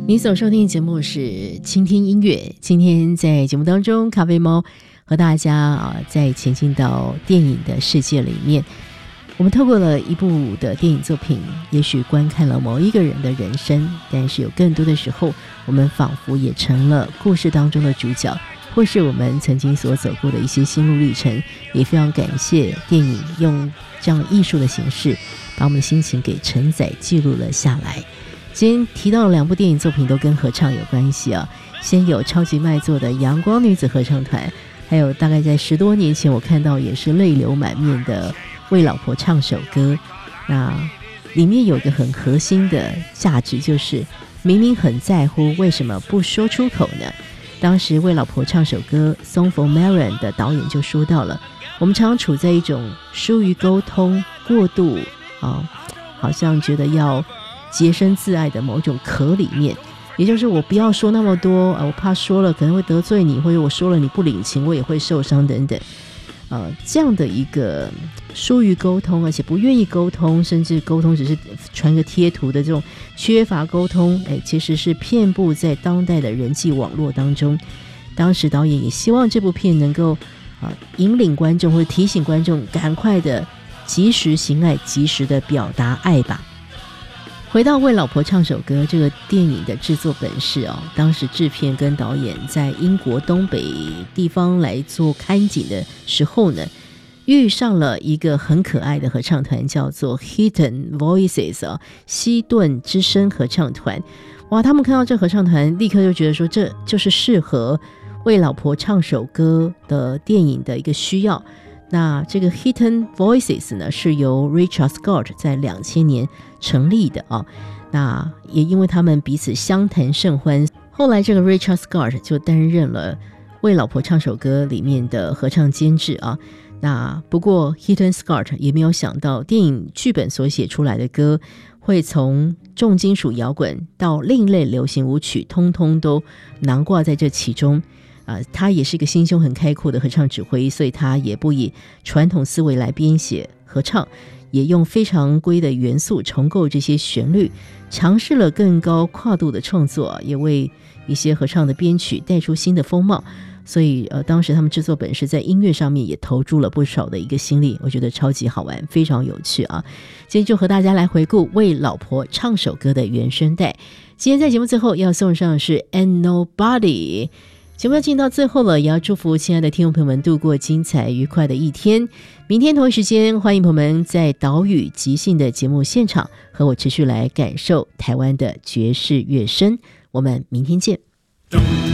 你所收听的节目是倾听音乐，今天在节目当中，咖啡猫和大家在前进到电影的世界里面，我们透过了一部的电影作品，也许观看了某一个人的人生，但是有更多的时候，我们仿佛也成了故事当中的主角，或是我们曾经所走过的一些心路历程。也非常感谢电影用这样艺术的形式把我们的心情给承载记录了下来。今天提到了2部电影作品都跟合唱有关系啊，先有超级卖座的阳光女子合唱团，还有大概在10多年前我看到也是泪流满面的为老婆唱首歌。那里面有一个很核心的价值，就是明明很在乎，为什么不说出口呢？当时为老婆唱首歌 Song for Marion 的导演就说到了，我们常常处在一种疏于沟通过度好像觉得要洁身自爱的某种壳里面，也就是我不要说那么多我怕说了可能会得罪你，或者我说了你不领情我也会受伤等等这样的一个疏于沟通，而且不愿意沟通，甚至沟通只是传个贴图的这种缺乏沟通其实是遍布在当代的人际网络当中。当时导演也希望这部片能够引领观众或者提醒观众赶快的及时行爱，及时的表达爱吧。回到为老婆唱首歌这个电影的制作本事当时制片跟导演在英国东北地方来做看景的时候呢，遇上了一个很可爱的合唱团，叫做 Hidden Voices 希顿之声合唱团。哇，他们看到这合唱团立刻就觉得说这就是适合为老婆唱首歌的电影的一个需要。那这个 Hidden Voices 呢，是由 Richard Scott 在2000年成立的那也因为他们彼此相谈甚欢，后来这个 Richard Scott 就担任了为老婆唱首歌里面的合唱监制那不过 Hidden Scott 也没有想到电影剧本所写出来的歌会从重金属摇滚到另类流行舞曲通通都囊括在这其中他也是一个心胸很开阔的合唱指挥，所以他也不以传统思维来编写合唱，也用非常规的元素重构这些旋律，尝试了更高跨度的创作，也为一些合唱的编曲带出新的风貌。所以当时他们制作本事在音乐上面也投注了不少的一个心力，我觉得超级好玩，非常有趣今天就和大家来回顾为老婆唱首歌的原声带。今天在节目最后要送上的是 And Nobody。节目要进到最后了，也要祝福亲爱的听众朋友们度过精彩愉快的一天。明天同一时间，欢迎朋友们在岛屿即兴的节目现场和我持续来感受台湾的爵士乐声。我们明天见。